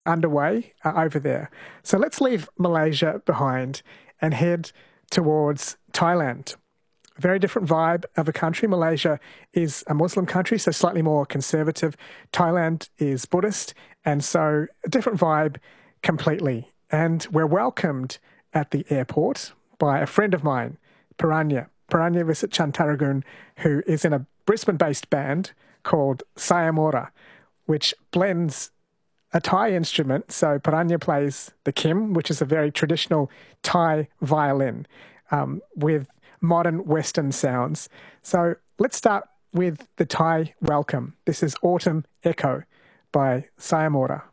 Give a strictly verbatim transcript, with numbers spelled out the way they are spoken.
underway uh, over there. So let's leave Malaysia behind and head towards Thailand. Very different vibe of a country. Malaysia is a Muslim country, so slightly more conservative. Thailand is Buddhist, and so a different vibe completely. And we're welcomed at the airport by a friend of mine, Paranya. Paranya Visit Chantaragun, who is in a Brisbane-based band called Sayamora, which blends a Thai instrument. So Paranya plays the kim, which is a very traditional Thai violin, um, with modern Western sounds. So let's start with the Thai welcome. This is Autumn Echo by Sayamora.